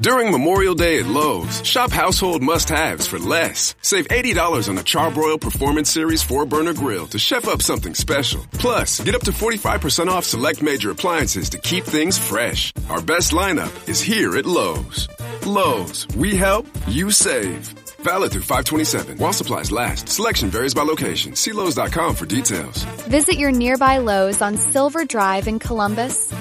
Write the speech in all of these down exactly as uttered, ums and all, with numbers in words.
During Memorial Day at Lowe's, shop household must-haves for less. Save eighty dollars on a Charbroil Performance Series four burner grill to chef up something special. Plus, get up to forty-five percent off select major appliances to keep things fresh. Our best lineup is here at Lowe's. Lowe's, we help, you save. Valid through five twenty-seven. While supplies last. Selection varies by location. See Lowe's dot com for details. Visit your nearby Lowe's on Silver Drive in Columbus.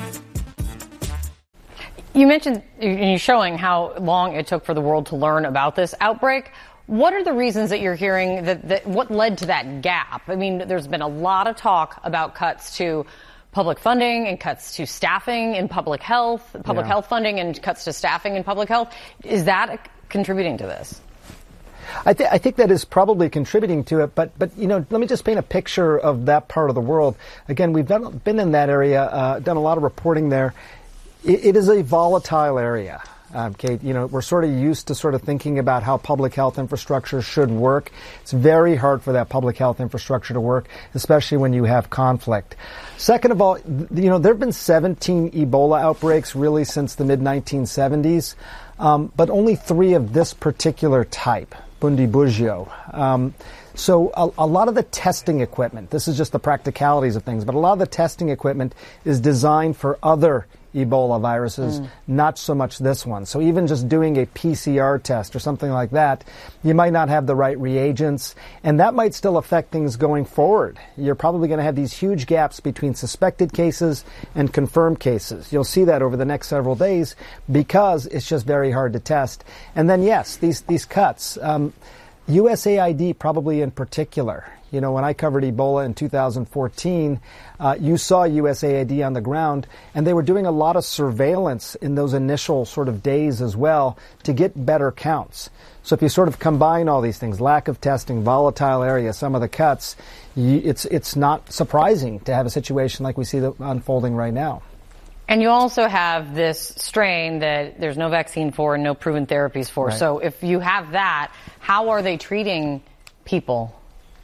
You mentioned you're showing how long it took for the world to learn about this outbreak. What are the reasons that you're hearing that, that what led to that gap? I mean, there's been a lot of talk about cuts to public funding and cuts to staffing in public health, public yeah. health funding and cuts to staffing in public health. Is that contributing to this? I, th- I think that is probably contributing to it, but, but you know, let me just paint a picture of that part of the world. Again, we've done, been in that area, uh, done a lot of reporting there. It, it is a volatile area. Um, Kate, you know, we're sort of used to sort of thinking about how public health infrastructure should work. It's very hard for that public health infrastructure to work, especially when you have conflict. Second of all, you know, there have been seventeen Ebola outbreaks really since the mid nineteen seventies, um, but only three of this particular type, Bundibugyo. Um, so a, a lot of the testing equipment, this is just the practicalities of things, but a lot of the testing equipment is designed for other Ebola viruses, mm. not so much this one. So even just doing a P C R test or something like that, you might not have the right reagents, and that might still affect things going forward. You're probably going to have these huge gaps between suspected cases and confirmed cases. You'll see that over the next several days because it's just very hard to test. And then, yes, these, these cuts. Um, U S A I D probably in particular. You know, when I covered Ebola in two thousand fourteen, uh, you saw U S A I D on the ground, and they were doing a lot of surveillance in those initial sort of days as well to get better counts. So if you sort of combine all these things, lack of testing, volatile area, some of the cuts, you, it's it's not surprising to have a situation like we see that unfolding right now. And you also have this strain that there's no vaccine for and no proven therapies for. Right. So if you have that, how are they treating people?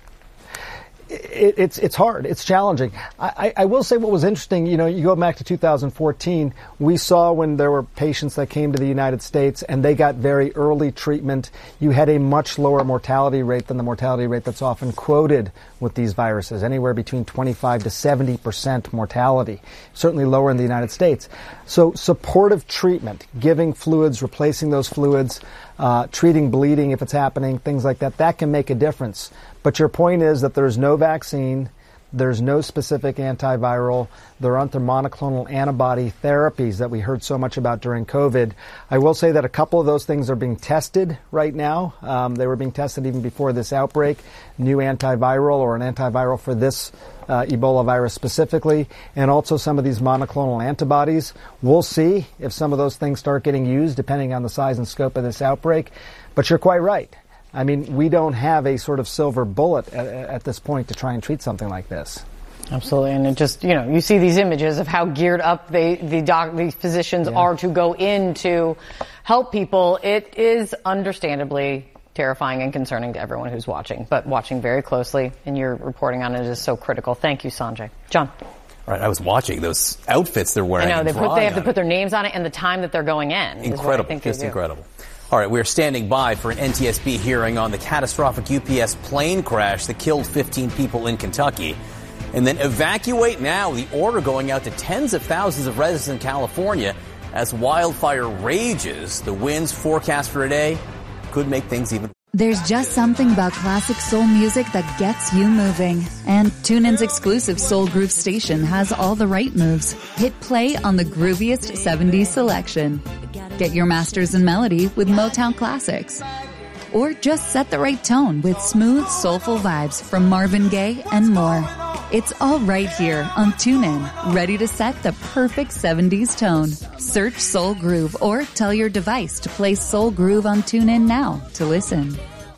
It, it's it's hard. It's challenging. I, I will say what was interesting, you know, you go back to two thousand fourteen, we saw when there were patients that came to the United States and they got very early treatment, you had a much lower mortality rate than the mortality rate that's often quoted with these viruses, anywhere between twenty-five to seventy percent mortality, certainly lower in the United States. So supportive treatment, giving fluids, replacing those fluids, uh, treating bleeding if it's happening, things like that, that can make a difference. But your point is that there's no vaccine, there's no specific antiviral, there aren't the monoclonal antibody therapies that we heard so much about during COVID. I will say that a couple of those things are being tested right now. Um, they were being tested even before this outbreak, new antiviral or an antiviral for this uh, Ebola virus specifically, and also some of these monoclonal antibodies. We'll see if some of those things start getting used depending on the size and scope of this outbreak. But you're quite right. I mean, we don't have a sort of silver bullet at, at this point to try and treat something like this. Absolutely. And it just, you know, you see these images of how geared up they, the doc, these physicians yeah. are to go in to help people. It is understandably terrifying and concerning to everyone who's watching, but watching very closely, and your reporting on it is so critical. Thank you, Sanjay. John. All right, I was watching those outfits they're wearing. I know, they, put, they have to put their names on it and the time that they're going in. Incredible. Just incredible. All right, we're standing by for an N T S B hearing on the catastrophic U P S plane crash that killed fifteen people in Kentucky. And then evacuate now, the order going out to tens of thousands of residents in California as wildfire rages. The winds forecast for today could make things even. There's just something about classic soul music that gets you moving. And TuneIn's exclusive Soul Groove station has all the right moves. Hit play on the grooviest seventies selection. Get your masters in melody with Motown Classics. Or just set the right tone with smooth, soulful vibes from Marvin Gaye and more. It's all right here on TuneIn, ready to set the perfect seventies tone. Search Soul Groove or tell your device to play Soul Groove on TuneIn now to listen.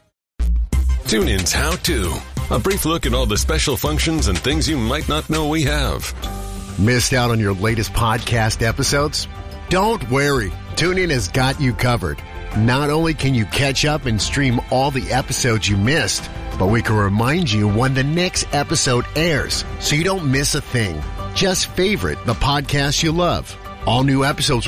TuneIn's How To. A brief look at all the special functions and things you might not know we have. Missed out on your latest podcast episodes? Don't worry. TuneIn has got you covered. Not only can you catch up and stream all the episodes you missed, but we can remind you when the next episode airs so you don't miss a thing. Just favorite the podcast you love. All new episodes